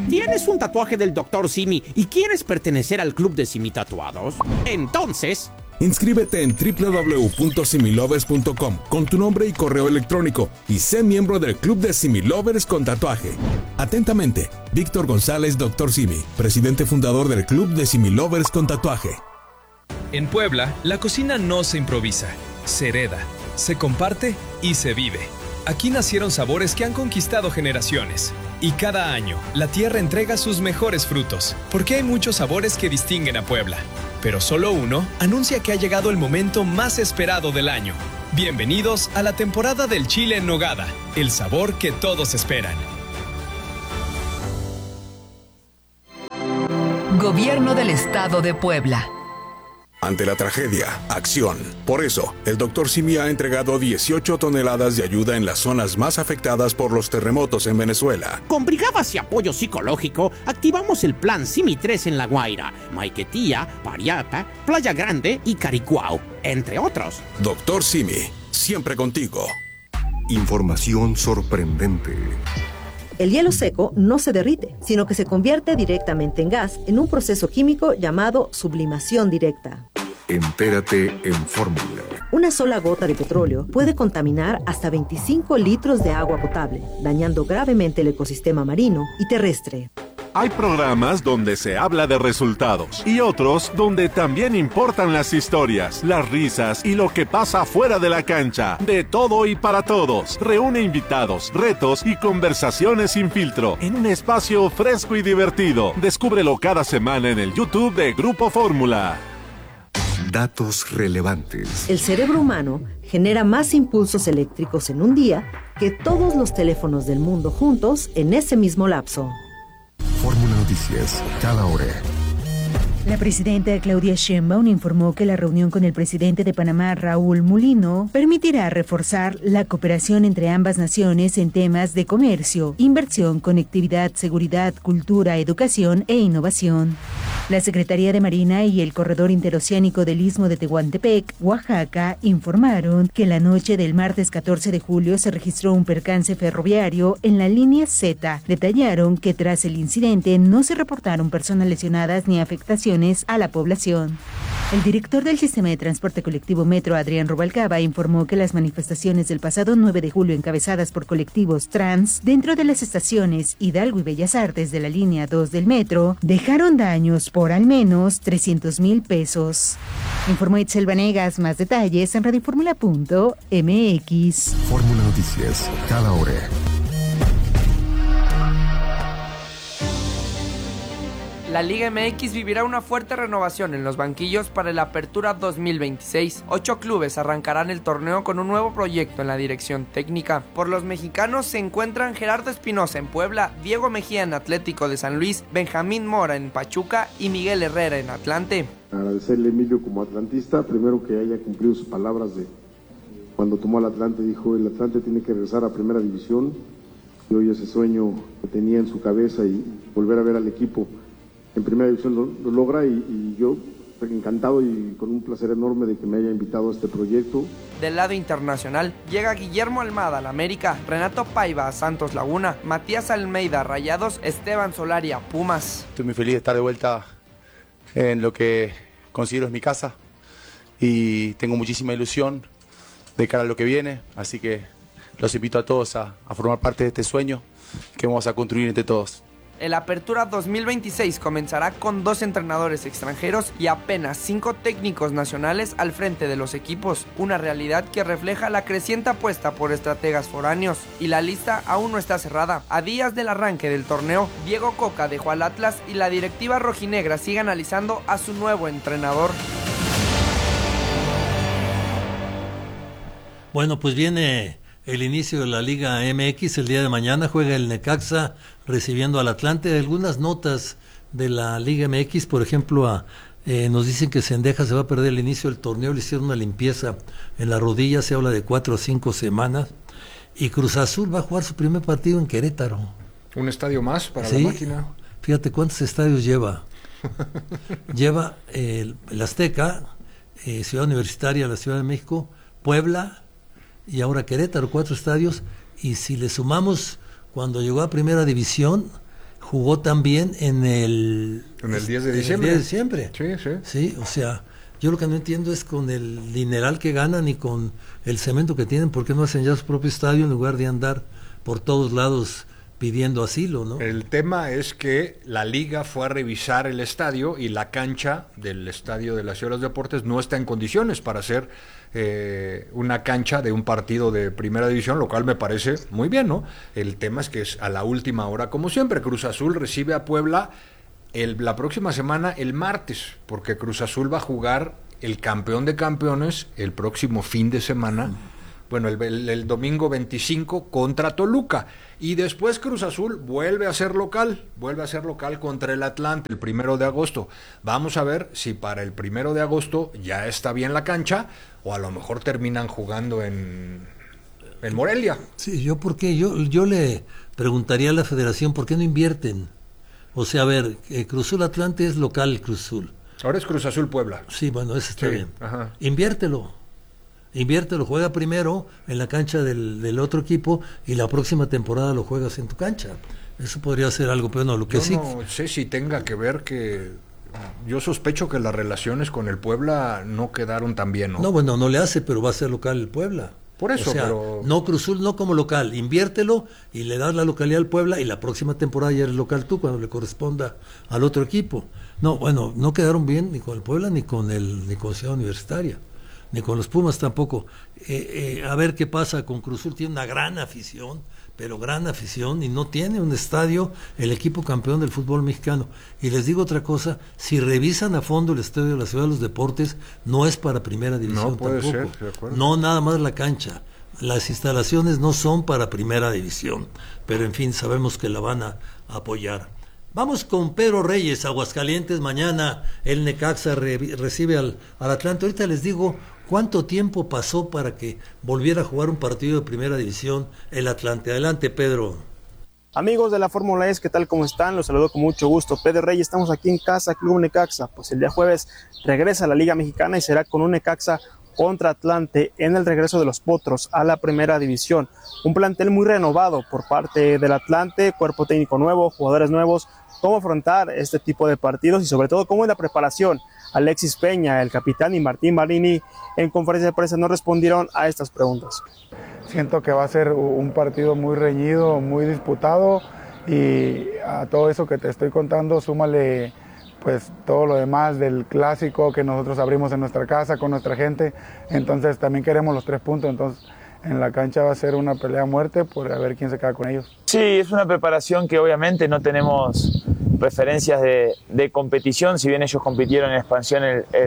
¿Tienes un tatuaje del Dr. Simi y quieres pertenecer al club de Simi Tatuados? Entonces, inscríbete en www.similovers.com con tu nombre y correo electrónico y sé miembro del club de Similovers con tatuaje. Atentamente, Víctor González, Dr. Simi, presidente fundador del club de Similovers con tatuaje. En Puebla, la cocina no se improvisa, se hereda, se comparte y se vive. Aquí nacieron sabores que han conquistado generaciones. Y cada año, la tierra entrega sus mejores frutos, porque hay muchos sabores que distinguen a Puebla. Pero solo uno anuncia que ha llegado el momento más esperado del año. Bienvenidos a la temporada del chile en nogada, el sabor que todos esperan. Gobierno del Estado de Puebla. Ante la tragedia, acción. Por eso, el Dr. Simi ha entregado 18 toneladas de ayuda en las zonas más afectadas por los terremotos en Venezuela. con brigadas y apoyo psicológico, activamos el plan Simi 3 en La Guaira, Maiquetía, Pariapa, Playa Grande y Caricuao, entre otros. Dr. Simi, siempre contigo. Información sorprendente. El hielo seco no se derrite, sino que se convierte directamente en gas en un proceso químico llamado sublimación directa. Entérate en Fórmula. Una sola gota de petróleo puede contaminar hasta 25 litros de agua potable, dañando gravemente el ecosistema marino y terrestre. Hay programas donde se habla de resultados y otros donde también importan las historias, las risas y lo que pasa fuera de la cancha. De todo y para todos. Reúne invitados, retos y conversaciones sin filtro en un espacio fresco y divertido. Descúbrelo cada semana en el YouTube de Grupo Fórmula. Datos relevantes. El cerebro humano genera más impulsos eléctricos en un día que todos los teléfonos del mundo juntos en ese mismo lapso. Fórmula Noticias, cada hora. La presidenta Claudia Sheinbaum informó que la reunión con el presidente de Panamá, Raúl Mulino, permitirá reforzar la cooperación entre ambas naciones en temas de comercio, inversión, conectividad, seguridad, cultura, educación e innovación. La Secretaría de Marina y el Corredor Interoceánico del Istmo de Tehuantepec, Oaxaca, informaron que la noche del martes 14 de julio se registró un percance ferroviario en la línea Z. Detallaron que tras el incidente no se reportaron personas lesionadas ni afectaciones a la población. El director del Sistema de Transporte Colectivo Metro, Adrián Rubalcaba, informó que las manifestaciones del pasado 9 de julio encabezadas por colectivos trans dentro de las estaciones Hidalgo y Bellas Artes de la línea 2 del metro dejaron daños por al menos 300,000 pesos. Informó Itzel Vanegas. Más detalles en radioformula.mx. Fórmula Noticias, cada hora. La Liga MX vivirá una fuerte renovación en los banquillos para la Apertura 2026. 8 clubes arrancarán el torneo con un nuevo proyecto en la dirección técnica. Por los mexicanos se encuentran Gerardo Espinosa en Puebla, Diego Mejía en Atlético de San Luis, Benjamín Mora en Pachuca y Miguel Herrera en Atlante. Agradecerle a Emilio como atlantista, primero que haya cumplido sus palabras de cuando tomó al Atlante, dijo el Atlante tiene que regresar a primera división, y hoy ese sueño que tenía en su cabeza y volver a ver al equipo en primera división lo logra y yo encantado y con un placer enorme de que me haya invitado a este proyecto. Del lado internacional llega Guillermo Almada al América, Renato Paiva a Santos Laguna, Matías Almeida a Rayados, Esteban Solari a Pumas. Estoy muy feliz de estar de vuelta en lo que considero es mi casa y tengo muchísima ilusión de cara a lo que viene, así que los invito a todos a formar parte de este sueño que vamos a construir entre todos. El Apertura 2026 comenzará con 2 entrenadores extranjeros y apenas 5 técnicos nacionales al frente de los equipos, una realidad que refleja la creciente apuesta por estrategas foráneos, y la lista aún no está cerrada. A días del arranque del torneo, Diego Coca dejó al Atlas y la directiva rojinegra sigue analizando a su nuevo entrenador. Bueno, pues viene el inicio de la Liga MX. El día de mañana juega el Necaxa recibiendo al Atlante. Algunas notas de la Liga MX, por ejemplo, nos dicen que Cendejas se va a perder el inicio del torneo, le hicieron una limpieza en la rodilla, se habla de 4 o 5 semanas, y Cruz Azul va a jugar su primer partido en Querétaro. Un estadio más para ¿Sí? la máquina. Fíjate cuántos estadios lleva. Lleva el Azteca, Ciudad Universitaria, la Ciudad de México, Puebla y ahora Querétaro, 4 estadios, y si le sumamos cuando llegó a Primera División, jugó también en el 10 de diciembre. El 10 de diciembre. Sí. Sí, o sea, yo lo que no entiendo es con el dineral que ganan y con el cemento que tienen, ¿por qué no hacen ya su propio estadio en lugar de andar por todos lados pidiendo asilo, ¿no? El tema es que la liga fue a revisar el estadio y la cancha del estadio de la Ciudad de los Deportes no está en condiciones para ser una cancha de un partido de primera división, lo cual me parece muy bien, ¿no? El tema es que es a la última hora, como siempre. Cruz Azul recibe a Puebla la próxima semana, el martes, porque Cruz Azul va a jugar el campeón de campeones el próximo fin de semana. Bueno, el domingo 25 contra Toluca, y después Cruz Azul vuelve a ser local contra el Atlante el 1 de agosto. Vamos a ver si para el 1 de agosto ya está bien la cancha, o a lo mejor terminan jugando en Morelia. Sí, yo le preguntaría a la federación, ¿por qué no invierten? O sea, a ver, Cruz Azul Atlante es local, Cruz Azul. Ahora es Cruz Azul Puebla. Sí, bueno, eso está bien. Ajá. Inviértelo, juega primero en la cancha del otro equipo y la próxima temporada lo juegas en tu cancha. Eso podría ser algo, pero no, lo que sí... No sé si tenga que ver que... Yo sospecho que las relaciones con el Puebla no quedaron tan bien, ¿no? No, bueno, no le hace, pero va a ser local el Puebla. Por eso, o sea, pero... No, Cruz Azul no como local, inviértelo y le das la localidad al Puebla y la próxima temporada ya eres local tú cuando le corresponda al otro equipo. No, bueno, no quedaron bien ni con el Puebla ni con Ciudad Universitaria, ni con los Pumas tampoco. A ver qué pasa con Cruz Azul. Tiene una gran afición, pero gran afición, y no tiene un estadio el equipo campeón del fútbol mexicano. Y les digo otra cosa, si revisan a fondo el estadio de la Ciudad de los Deportes, no es para primera división no puede tampoco. Ser, de acuerdo. No, nada más la cancha. Las instalaciones no son para primera división, pero en fin, sabemos que la van a apoyar. Vamos con Pedro Reyes, Aguascalientes. Mañana el Necaxa recibe al Atlante. Ahorita les digo cuánto tiempo pasó para que volviera a jugar un partido de primera división el Atlante. Adelante, Pedro. Amigos de la Fórmula E, ¿qué tal? ¿Cómo están? Los saludo con mucho gusto. Pedro Reyes, estamos aquí en casa, Club Necaxa. Pues el día jueves regresa a la Liga Mexicana y será con un Necaxa contra Atlante en el regreso de los Potros a la primera división. Un plantel muy renovado por parte del Atlante, cuerpo técnico nuevo, jugadores nuevos. Cómo afrontar este tipo de partidos y sobre todo cómo es la preparación. Alexis Peña, el capitán, y Martín Marini en conferencia de prensa no respondieron a estas preguntas. Siento que va a ser un partido muy reñido, muy disputado, y a todo eso que te estoy contando súmale pues todo lo demás del clásico que nosotros abrimos en nuestra casa con nuestra gente. Entonces también queremos los 3 puntos, entonces en la cancha va a ser una pelea a muerte por a ver quién se queda con ellos. Sí, es una preparación que obviamente no tenemos referencias de competición, si bien ellos compitieron en expansión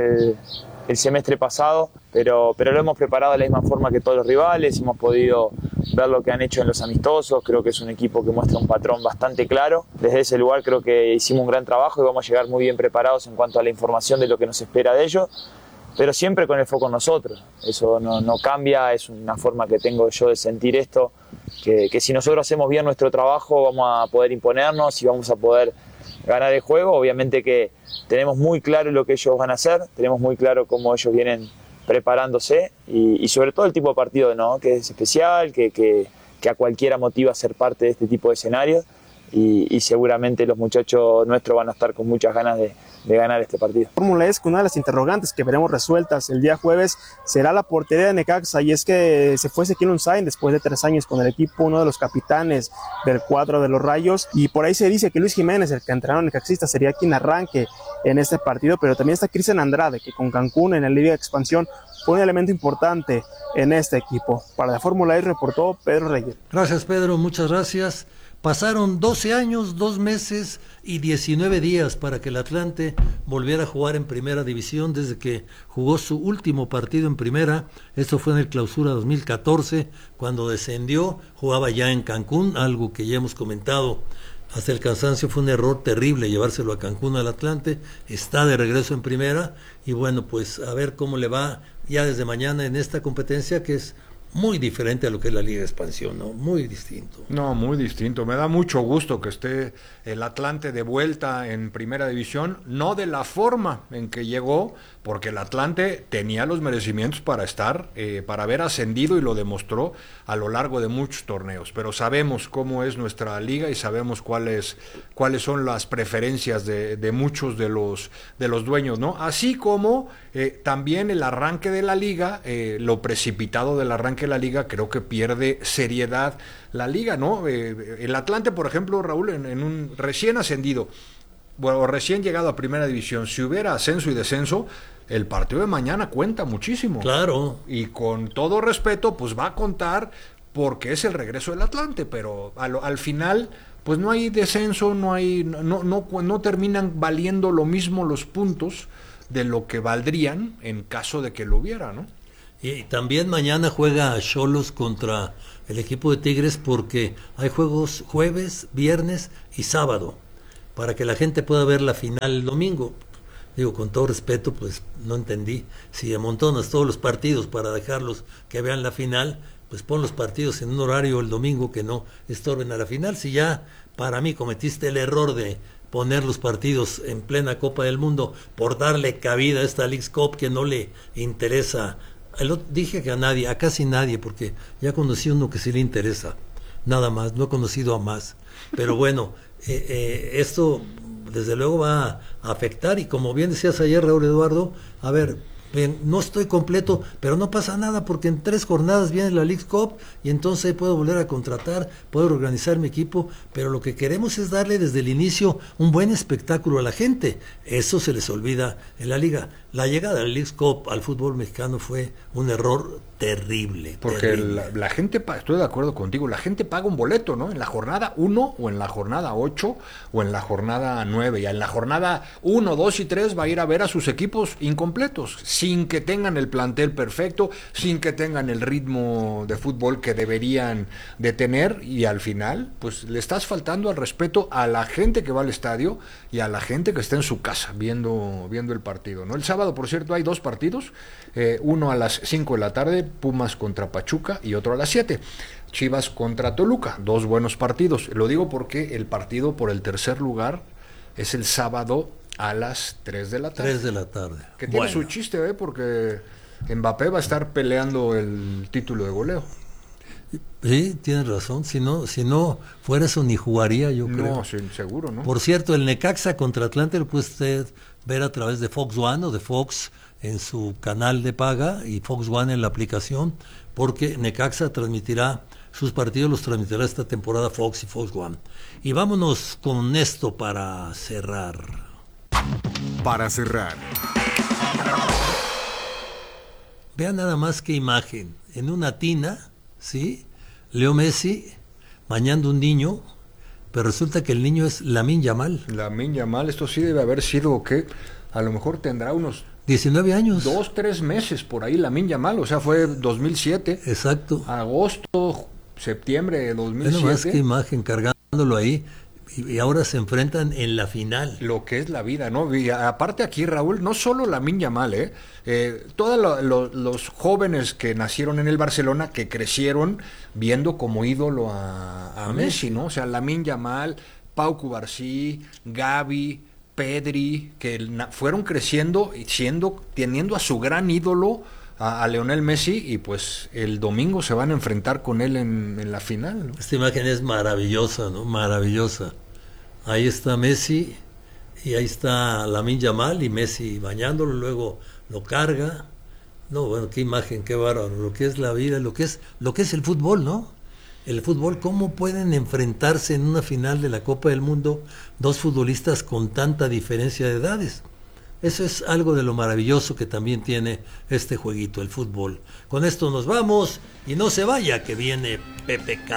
el semestre pasado, pero lo hemos preparado de la misma forma que todos los rivales. Hemos podido ver lo que han hecho en los amistosos. Creo que es un equipo que muestra un patrón bastante claro. Desde ese lugar creo que hicimos un gran trabajo y vamos a llegar muy bien preparados en cuanto a la información de lo que nos espera de ellos, pero siempre con el foco en nosotros. Eso no cambia, es una forma que tengo yo de sentir esto, que si nosotros hacemos bien nuestro trabajo vamos a poder imponernos y vamos a poder ganar el juego. Obviamente que tenemos muy claro lo que ellos van a hacer, tenemos muy claro cómo ellos vienen preparándose y sobre todo el tipo de partido, ¿no? Que es especial, que a cualquiera motiva a ser parte de este tipo de escenarios, y seguramente los muchachos nuestros van a estar con muchas ganas de ganar este partido. Fórmula es que una de las interrogantes que veremos resueltas el día jueves será la portería de Necaxa, y es que se fue Ezequiel Unzain después de 3 años con el equipo, uno de los capitanes del cuadro de los Rayos, y por ahí se dice que Luis Jiménez, el canterano necaxista, sería quien arranque en este partido, pero también está Cristian Andrade, que con Cancún en la Liga de Expansión fue un elemento importante en este equipo. Para la Fórmula E reportó Pedro Reyes. Gracias, Pedro, muchas gracias. Pasaron 12 años, 2 meses y 19 días para que el Atlante volviera a jugar en primera división desde que jugó su último partido en primera. Esto fue en el Clausura 2014, cuando descendió, jugaba ya en Cancún, algo que ya hemos comentado hasta el cansancio. Fue un error terrible llevárselo a Cancún al Atlante. Está de regreso en primera y bueno, pues a ver cómo le va ya desde mañana en esta competencia, que es muy diferente a lo que es la Liga de Expansión, ¿no? Muy distinto. No, muy distinto. Me da mucho gusto que esté el Atlante de vuelta en primera división, no de la forma en que llegó, porque el Atlante tenía los merecimientos para estar, para haber ascendido, y lo demostró a lo largo de muchos torneos, pero sabemos cómo es nuestra liga y sabemos cuáles son las preferencias de muchos de los dueños, ¿no? Así como también el arranque de la liga, lo precipitado del arranque de la liga, creo que pierde seriedad la liga, ¿no? El Atlante, por ejemplo, Raúl, en un recién ascendido, bueno, recién llegado a primera división, si hubiera ascenso y descenso, el partido de mañana cuenta muchísimo. Claro. Y con todo respeto, pues va a contar porque es el regreso del Atlante, pero al final, pues no hay descenso, no terminan valiendo lo mismo los puntos de lo que valdrían en caso de que lo hubiera, ¿no? Y también mañana juega Xolos contra el equipo de Tigres, porque hay juegos jueves, viernes y sábado, para que la gente pueda ver la final el domingo. Digo, con todo respeto, pues no entendí. Si amontonas todos los partidos para dejarlos que vean la final, pues pon los partidos en un horario el domingo que no estorben a la final. Si ya para mí cometiste el error de poner los partidos en plena Copa del Mundo por darle cabida a esta Leagues Cup que no le interesa, dije que a nadie, a casi nadie, porque ya conocí uno que sí le interesa, nada más, no he conocido a más. Pero bueno, esto desde luego va a afectar, y como bien decías ayer, Raúl Eduardo, a ver, no estoy completo, pero no pasa nada, porque en 3 jornadas viene la Leagues Cup y entonces puedo volver a contratar, puedo organizar mi equipo, pero lo que queremos es darle desde el inicio un buen espectáculo a la gente. Eso se les olvida en la liga. La llegada de la Leagues Cup al fútbol mexicano fue un error terrible. Porque terrible. La gente, estoy de acuerdo contigo, la gente paga un boleto, ¿no? En la jornada 1 o en la jornada 8 o en la jornada 9. Y en la jornada 1, 2 y 3 va a ir a ver a sus equipos incompletos, sin que tengan el plantel perfecto, sin que tengan el ritmo de fútbol que deberían de tener, y al final, pues le estás faltando al respeto a la gente que va al estadio y a la gente que está en su casa viendo el partido, ¿no? El sábado, por cierto, hay 2 partidos, uno a las 5 de la tarde, Pumas contra Pachuca, y otro a las 7, Chivas contra Toluca. 2 buenos partidos. Lo digo porque el partido por el tercer lugar es el sábado a las 3 de la tarde. 3 de la tarde. Que tiene su chiste, porque Mbappé va a estar peleando el título de goleo. Sí, tienes razón. Si no fuera eso, ni jugaría, yo creo. No, sí, seguro, ¿no? Por cierto, el Necaxa contra Atlante lo puede usted ver a través de Fox One o de Fox en su canal de paga, y Fox One en la aplicación, porque Necaxa transmitirá sus partidos, los transmitirá esta temporada Fox y Fox One. Y vámonos con esto para cerrar. Para cerrar. Vean nada más qué imagen. En una tina, ¿sí? Leo Messi bañando un niño, pero resulta que el niño es Lamine Yamal. Lamine Yamal, esto sí debe haber sido, ¿qué? A lo mejor tendrá unos 19 años. 2, 3 meses por ahí Lamine Yamal, o sea, fue 2007. Exacto. Agosto, septiembre de 2007. Nada más que imagen, cargándolo ahí. Y ahora se enfrentan en la final. Lo que es la vida, ¿no? Y aparte aquí, Raúl, no solo Lamine Yamal, todos los jóvenes que nacieron en el Barcelona, que crecieron viendo como ídolo a Messi, ¿no? O sea, Lamine Yamal, Pau Cubarsí, Gavi, Pedri, que fueron creciendo y teniendo a su gran ídolo, a Lionel Messi, y pues el domingo se van a enfrentar con él en la final, ¿no? Esta imagen es maravillosa, ¿no? Maravillosa. Ahí está Messi y ahí está Lamine Yamal, y Messi bañándolo, luego lo carga. No, bueno, qué imagen, qué bárbaro, lo que es la vida, lo que es el fútbol, ¿no? El fútbol, cómo pueden enfrentarse en una final de la Copa del Mundo 2 futbolistas con tanta diferencia de edades. Eso es algo de lo maravilloso que también tiene este jueguito, el fútbol. Con esto nos vamos, y no se vaya, que viene PPK.